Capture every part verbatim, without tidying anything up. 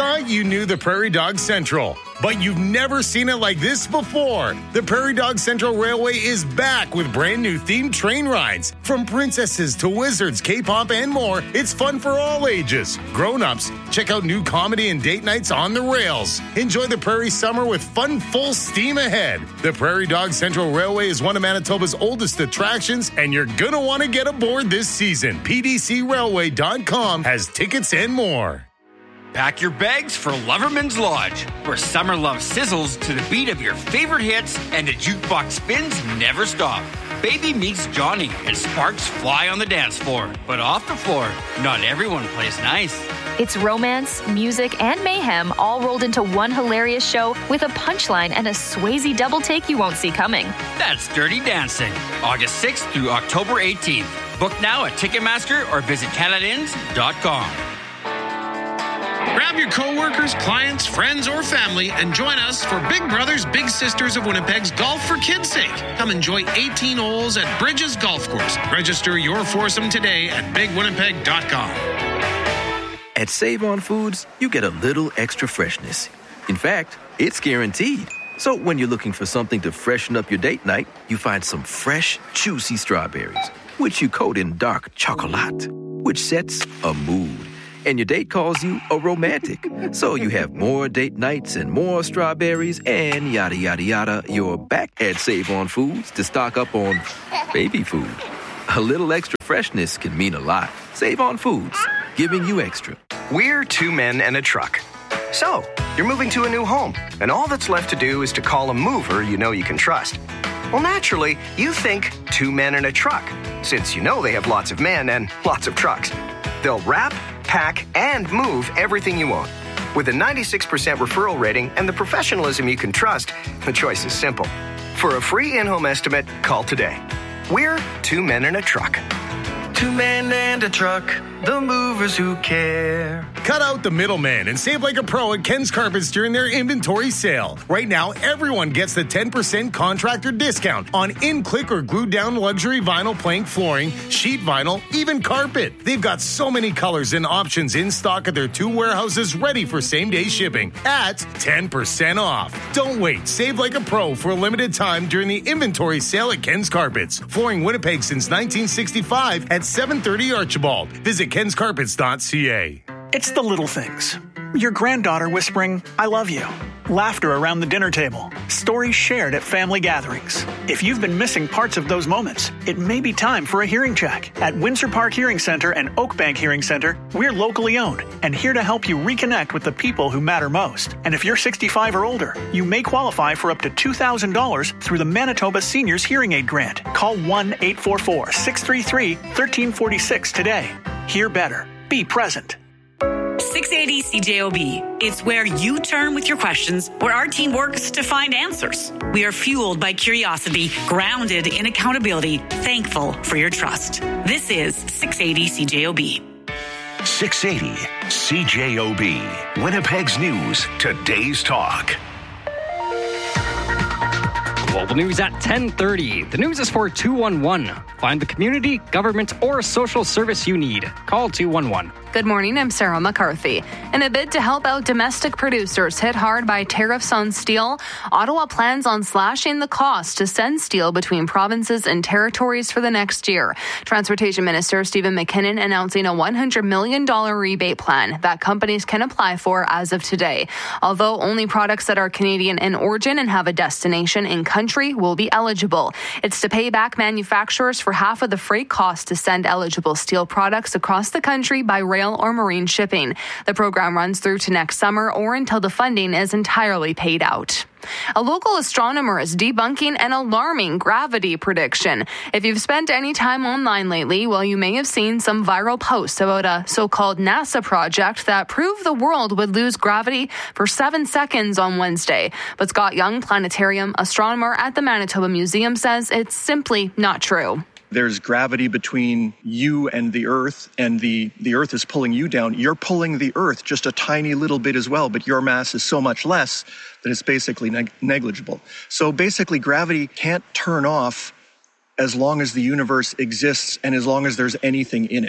thought you knew the Prairie Dog Central, but you've never seen it like this before. The Prairie Dog Central Railway is back with brand new themed train rides. From princesses to wizards, K-pop, and more, it's fun for all ages. Grown-ups, check out new comedy and date nights on the rails. Enjoy the Prairie summer with fun full steam ahead. The Prairie Dog Central Railway is one of Manitoba's oldest attractions, and you're going to want to get aboard this season. P D C railway dot com has tickets and more. Pack your bags for Loverman's Lodge, where summer love sizzles to the beat of your favorite hits and the jukebox spins never stop. Baby meets Johnny and sparks fly on the dance floor. But off the floor, not everyone plays nice. It's romance, music, and mayhem all rolled into one hilarious show with a punchline and a Swayze double take you won't see coming. That's Dirty Dancing, August sixth through October eighteenth. Book now at Ticketmaster or visit Canada Inns dot com. Grab your coworkers, clients, friends, or family and join us for Big Brothers Big Sisters of Winnipeg's Golf for Kids' Sake. Come enjoy eighteen holes at Bridges Golf Course. Register your foursome today at big winnipeg dot com. At Save On Foods, you get a little extra freshness. In fact, it's guaranteed. So when you're looking for something to freshen up your date night, you find some fresh, juicy strawberries, which you coat in dark chocolate, which sets a mood. And your date calls you a romantic. So you have more date nights and more strawberries and yada, yada, yada. You're back at Save On Foods to stock up on baby food. A little extra freshness can mean a lot. Save On Foods, giving you extra. We're two men and a truck. So, you're moving to a new home, and all that's left to do is to call a mover you know you can trust. Well, naturally, you think two men and a truck, since you know they have lots of men and lots of trucks. They'll wrap, pack, and move everything you own. With a ninety-six percent referral rating and the professionalism you can trust, the choice is simple. For a free in-home estimate, call today. We're two men and a truck. Two men and a truck, the movers who care. Cut out the middleman and save like a pro at Ken's Carpets during their inventory sale. Right now, everyone gets the ten percent contractor discount on in-click or glued-down luxury vinyl plank flooring, sheet vinyl, even carpet. They've got so many colors and options in stock at their two warehouses ready for same-day shipping at ten percent off. Don't wait. Save like a pro for a limited time during the inventory sale at Ken's Carpets. Flooring Winnipeg since nineteen sixty-five at seven thirty Archibald. Visit kens carpets dot c a. It's the little things. Your granddaughter whispering, "I love you." Laughter around the dinner table. Stories shared at family gatherings. If you've been missing parts of those moments, it may be time for a hearing check. At Windsor Park Hearing Center and Oakbank Hearing Center, we're locally owned and here to help you reconnect with the people who matter most. And if you're sixty-five or older, you may qualify for up to two thousand dollars through the Manitoba Seniors Hearing Aid Grant. Call one eight four four, six three three, one three four six today. Hear better. Be present. six eighty C J O B. It's where you turn with your questions, where our team works to find answers. We are fueled by curiosity, grounded in accountability, thankful for your trust. This is six eighty C J O B. six eighty C J O B. Winnipeg's News, today's talk. Global News at ten thirty. The news is for two one one. Find the community, government, or social service you need. Call two one one. Good morning, I'm Sarah McCarthy. In a bid to help out domestic producers hit hard by tariffs on steel, Ottawa plans on slashing the cost to send steel between provinces and territories for the next year. Transportation Minister Stephen McKinnon announcing a one hundred million dollars rebate plan that companies can apply for as of today. Although only products that are Canadian in origin and have a destination in country will be eligible. It's to pay back manufacturers for half of the freight cost to send eligible steel products across the country by rail or marine shipping. The program runs through to next summer or until the funding is entirely paid out. A local astronomer is debunking an alarming gravity prediction. If you've spent any time online lately, well, you may have seen some viral posts about a so-called NASA project that proved the world would lose gravity for seven seconds on Wednesday. But Scott Young, planetarium astronomer at the Manitoba Museum, says it's simply not true. There's gravity between you and the Earth, and the, the Earth is pulling you down. You're pulling the Earth just a tiny little bit as well, but your mass is so much less that it's basically neg- negligible. So basically, gravity can't turn off as long as the universe exists and as long as there's anything in it.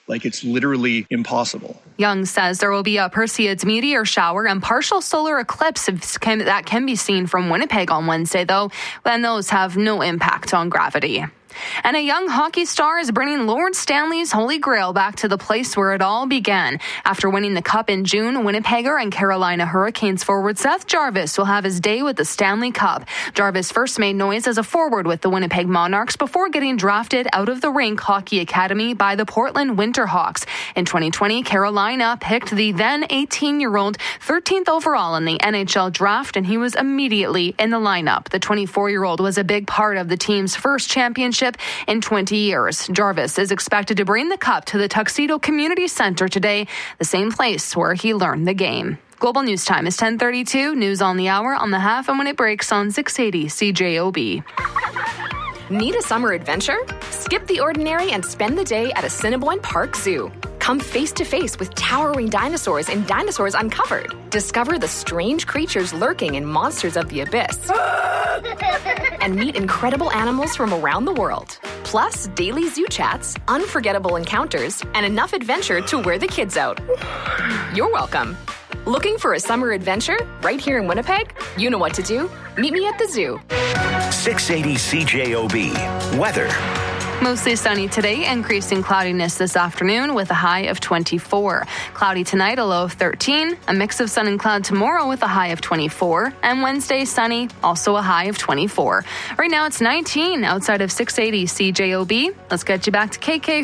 Like, it's literally impossible. Young says there will be a Perseids meteor shower and partial solar eclipse that can be seen from Winnipeg on Wednesday, though, and those have no impact on gravity. And a young hockey star is bringing Lord Stanley's Holy Grail back to the place where it all began. After winning the Cup in June, Winnipegger and Carolina Hurricanes forward Seth Jarvis will have his day with the Stanley Cup. Jarvis first made noise as a forward with the Winnipeg Monarchs before getting drafted out of the rink hockey academy by the Portland Winterhawks. In twenty twenty, Carolina picked the then eighteen-year-old thirteenth overall in the N H L draft, and he was immediately in the lineup. The twenty-four-year-old was a big part of the team's first championship in twenty years. Jarvis is expected to bring the cup to the Tuxedo Community Center today, the same place where he learned the game. Global News Time is ten thirty-two. News on the hour, on the half, and when it breaks on six eighty C J O B. Need a summer adventure? Skip the ordinary and spend the day at Assiniboine Park Zoo. Come face to face with towering dinosaurs in Dinosaurs Uncovered. Discover the strange creatures lurking in Monsters of the Abyss. And meet incredible animals from around the world. Plus, daily zoo chats, unforgettable encounters, and enough adventure to wear the kids out. You're welcome. Looking for a summer adventure right here in Winnipeg? You know what to do. Meet me at the zoo. six eighty C J O B. Weather. Mostly sunny today, increasing cloudiness this afternoon with a high of twenty-four. Cloudy tonight, a low of thirteen. A mix of sun and cloud tomorrow with a high of twenty-four. And Wednesday, sunny, also a high of twenty-four. Right now, it's nineteen outside of six eighty C J O B. Let's get you back to K K.